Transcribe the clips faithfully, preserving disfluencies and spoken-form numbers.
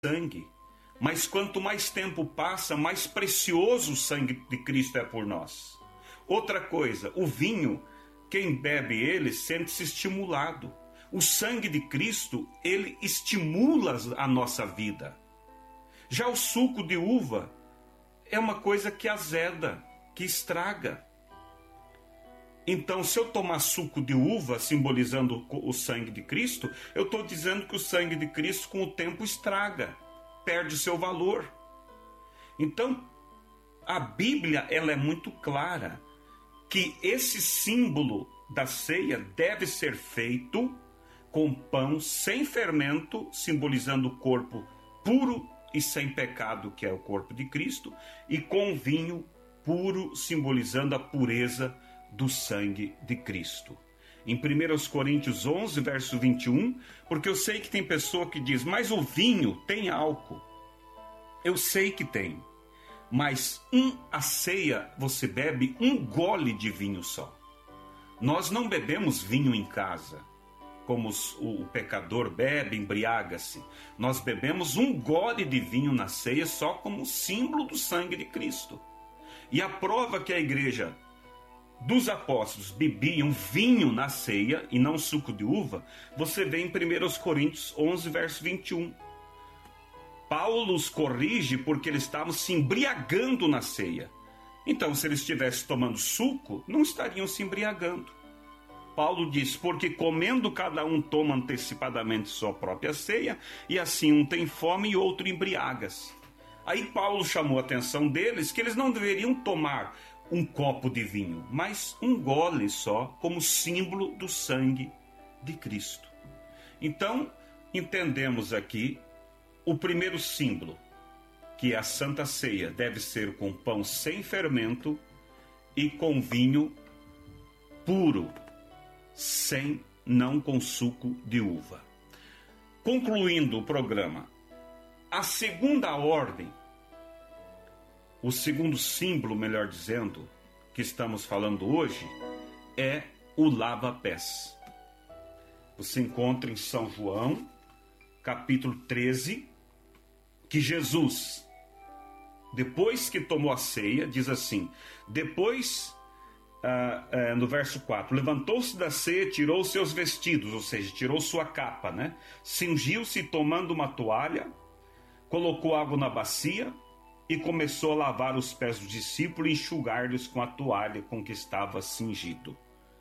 sangue. Mas quanto mais tempo passa, mais precioso o sangue de Cristo é por nós. Outra coisa, o vinho, quem bebe ele sente-se estimulado. O sangue de Cristo, ele estimula a nossa vida. Já o suco de uva é uma coisa que azeda, que estraga. Então, se eu tomar suco de uva, simbolizando o sangue de Cristo, eu estou dizendo que o sangue de Cristo, com o tempo, estraga, perde seu valor. Então, a Bíblia ela é muito clara que esse símbolo da ceia deve ser feito com pão sem fermento, simbolizando o corpo puro e sem pecado, que é o corpo de Cristo, e com vinho puro, simbolizando a pureza do sangue de Cristo. Em primeira Coríntios onze, verso vinte e um, porque eu sei que tem pessoa que diz, mas o vinho tem álcool. Eu sei que tem, mas um, a ceia você bebe um gole de vinho só. Nós não bebemos vinho em casa, como os, o, o pecador bebe, embriaga-se. Nós bebemos um gole de vinho na ceia só como símbolo do sangue de Cristo. E a prova que a igreja dos apóstolos bebiam vinho na ceia e não suco de uva, você vê em primeira Coríntios onze, verso vinte e um. Paulo os corrige porque eles estavam se embriagando na ceia. Então, se eles estivessem tomando suco, não estariam se embriagando. Paulo diz, porque comendo cada um toma antecipadamente sua própria ceia, e assim um tem fome e outro embriaga-se. Aí Paulo chamou a atenção deles que eles não deveriam tomar um copo de vinho, mas um gole só, como símbolo do sangue de Cristo. Então, entendemos aqui o primeiro símbolo, que é a Santa Ceia, deve ser com pão sem fermento e com vinho puro, sem, não com suco de uva. Concluindo o programa, a segunda ordem, o segundo símbolo, melhor dizendo, que estamos falando hoje, é o lava-pés. Você encontra em São João, capítulo treze, que Jesus, depois que tomou a ceia, diz assim, depois, ah, ah, no verso quatro, levantou-se da ceia, tirou seus vestidos, ou seja, tirou sua capa, né? Cingiu-se tomando uma toalha, colocou água na bacia e começou a lavar os pés dos discípulos e enxugar-lhes com a toalha com que estava cingido.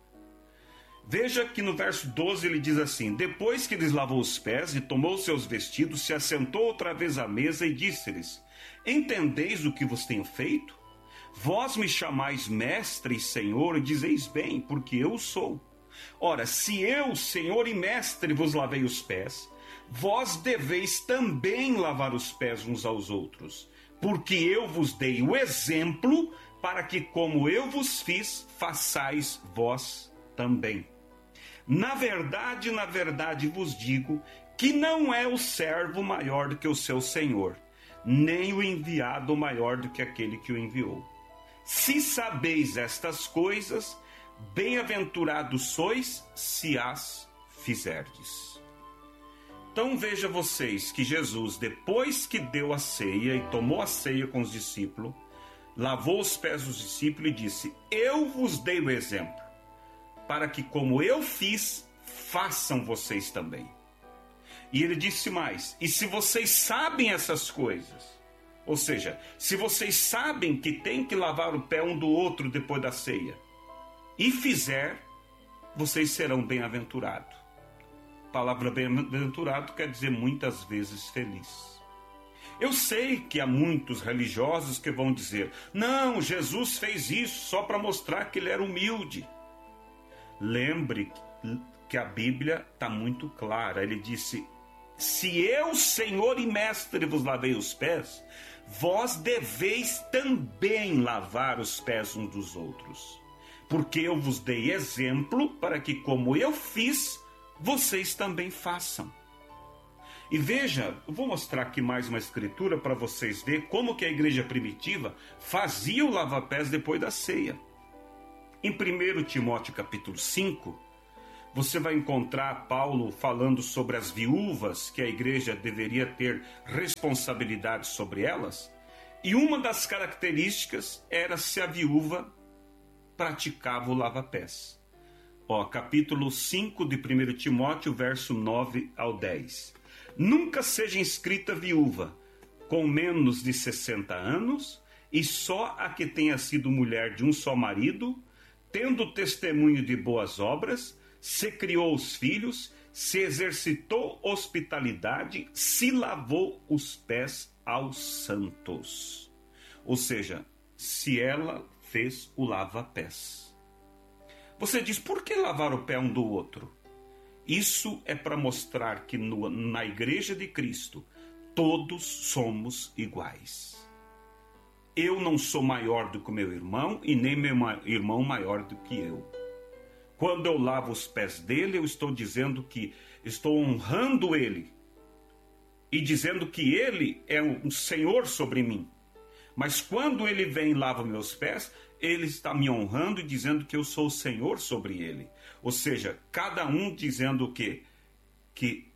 Veja que no verso doze ele diz assim, depois que lhes lavou os pés e tomou seus vestidos, se assentou outra vez à mesa e disse-lhes, entendeis o que vos tenho feito? Vós me chamais mestre e senhor e dizeis bem, porque eu sou. Ora, se eu, senhor e mestre, vos lavei os pés, vós deveis também lavar os pés uns aos outros, porque eu vos dei o exemplo para que, como eu vos fiz, façais vós também. Na verdade, na verdade vos digo que não é o servo maior do que o seu senhor, nem o enviado maior do que aquele que o enviou. Se sabeis estas coisas, bem-aventurados sois se as fizerdes. Então veja vocês que Jesus, depois que deu a ceia e tomou a ceia com os discípulos, lavou os pés dos discípulos e disse, eu vos dei o exemplo, para que como eu fiz, façam vocês também. E ele disse mais, e se vocês sabem essas coisas, ou seja, se vocês sabem que tem que lavar o pé um do outro depois da ceia, e fizer, vocês serão bem-aventurados. A palavra bem-aventurado quer dizer muitas vezes feliz. Eu sei que há muitos religiosos que vão dizer, não, Jesus fez isso só para mostrar que ele era humilde. Lembre que a Bíblia está muito clara. Ele disse, se eu, Senhor e Mestre, vos lavei os pés, vós deveis também lavar os pés uns dos outros. Porque eu vos dei exemplo para que, como eu fiz, vocês também façam. E veja, eu vou mostrar aqui mais uma escritura para vocês verem como que a igreja primitiva fazia o lava-pés depois da ceia. Em primeiro Timóteo capítulo cinco, Você vai encontrar Paulo falando sobre as viúvas, que a igreja deveria ter responsabilidade sobre elas. E uma das características era se a viúva praticava o lava-pés. Ó, capítulo cinco de primeiro Timóteo, verso nove ao dez. Nunca seja inscrita viúva com menos de sessenta anos, e só a que tenha sido mulher de um só marido, tendo testemunho de boas obras, se criou os filhos, se exercitou hospitalidade, se lavou os pés aos santos. Ou seja, se ela fez o lava-pés. Você diz, por que lavar o pé um do outro? Isso é para mostrar que no, na igreja de Cristo, todos somos iguais. Eu não sou maior do que meu irmão e nem meu irmão maior do que eu. Quando eu lavo os pés dele, eu estou dizendo que estou honrando ele e dizendo que ele é um senhor sobre mim. Mas quando ele vem e lava meus pés, ele está me honrando e dizendo que eu sou o senhor sobre ele. Ou seja, cada um dizendo o quê? Que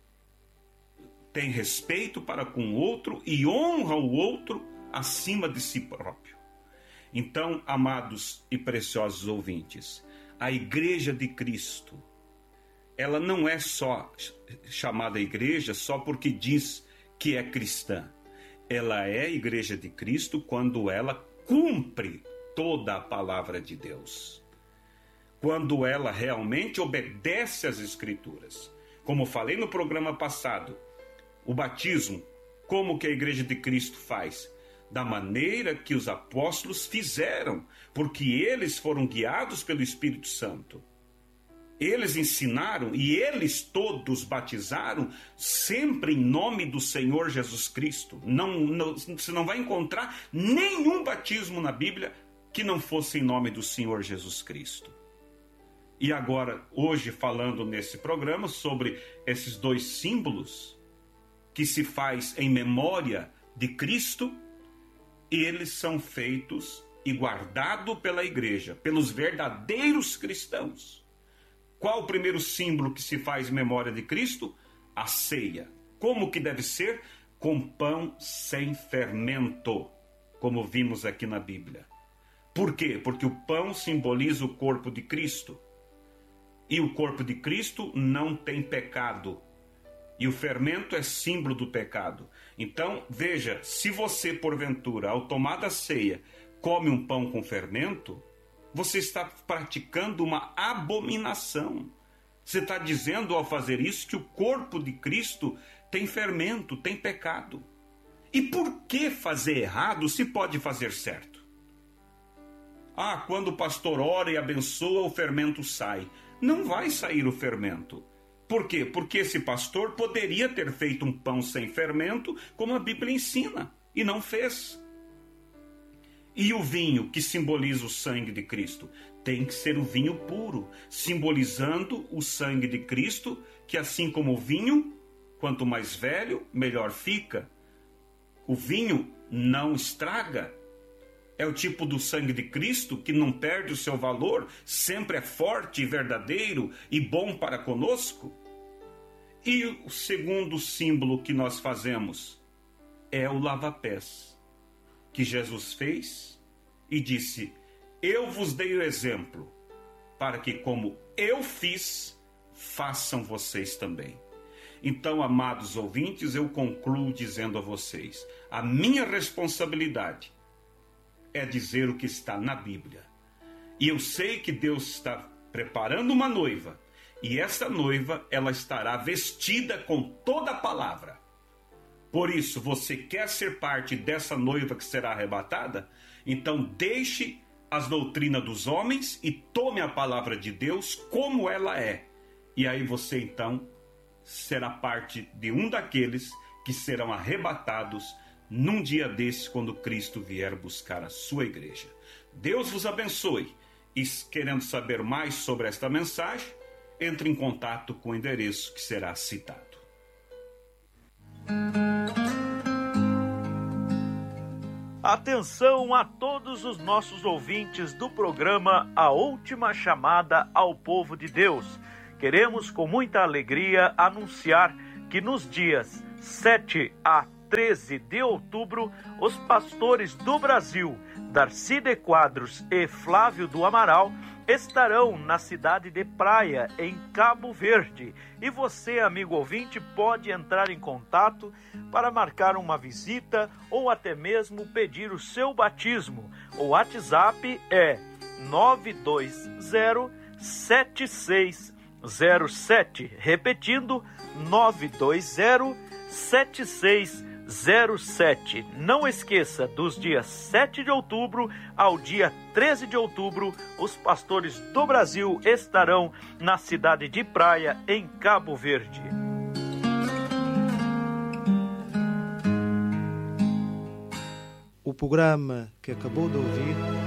tem respeito para com o outro e honra o outro acima de si próprio. Então, amados e preciosos ouvintes, a igreja de Cristo, ela não é só chamada igreja só porque diz que é cristã. Ela é a igreja de Cristo quando ela cumpre toda a palavra de Deus. Quando ela realmente obedece às Escrituras. Como falei no programa passado, o batismo, como que a igreja de Cristo faz? Da maneira que os apóstolos fizeram, porque eles foram guiados pelo Espírito Santo. Eles ensinaram e eles todos batizaram sempre em nome do Senhor Jesus Cristo. Não, não, você não vai encontrar nenhum batismo na Bíblia que não fosse em nome do Senhor Jesus Cristo. E agora, hoje, falando nesse programa sobre esses dois símbolos que se faz em memória de Cristo, eles são feitos e guardados pela igreja, pelos verdadeiros cristãos. Qual o primeiro símbolo que se faz em memória de Cristo? A ceia. Como que deve ser? Com pão sem fermento, como vimos aqui na Bíblia. Por quê? Porque o pão simboliza o corpo de Cristo. E o corpo de Cristo não tem pecado. E o fermento é símbolo do pecado. Então, veja, se você, porventura, ao tomar da ceia, come um pão com fermento, você está praticando uma abominação. Você está dizendo ao fazer isso que o corpo de Cristo tem fermento, tem pecado. E por que fazer errado se pode fazer certo? Ah, quando o pastor ora e abençoa, o fermento sai. Não vai sair o fermento. Por quê? Porque esse pastor poderia ter feito um pão sem fermento, como a Bíblia ensina, e não fez. E o vinho, que simboliza o sangue de Cristo, tem que ser o vinho puro, simbolizando o sangue de Cristo, que assim como o vinho, quanto mais velho, melhor fica. O vinho não estraga. É o tipo do sangue de Cristo que não perde o seu valor, sempre é forte e verdadeiro e bom para conosco. E o segundo símbolo que nós fazemos é o lava-pés, que Jesus fez e disse: eu vos dei o exemplo, para que como eu fiz, façam vocês também. Então, amados ouvintes, eu concluo dizendo a vocês, a minha responsabilidade é dizer o que está na Bíblia. E eu sei que Deus está preparando uma noiva, e essa noiva, ela estará vestida com toda a palavra. Por isso, você quer ser parte dessa noiva que será arrebatada? Então deixe as doutrinas dos homens e tome a palavra de Deus como ela é. E aí você então será parte de um daqueles que serão arrebatados num dia desses, quando Cristo vier buscar a sua igreja. Deus vos abençoe. E querendo saber mais sobre esta mensagem, entre em contato com o endereço que será citado. Atenção a todos os nossos ouvintes do programa A Última Chamada ao Povo de Deus, Queremos com muita alegria anunciar que nos dias sete a treze de outubro, os pastores do Brasil, Darcy de Quadros e Flávio do Amaral, estarão na cidade de Praia, em Cabo Verde. E você, amigo ouvinte, pode entrar em contato para marcar uma visita ou até mesmo pedir o seu batismo. O WhatsApp é nove dois zero, sete seis zero sete, repetindo, nove dois zero, sete seis zero sete. Não esqueça, dos dias sete de outubro ao dia treze de outubro, os pastores do Brasil estarão na cidade de Praia, em Cabo Verde. O programa que acabou de ouvir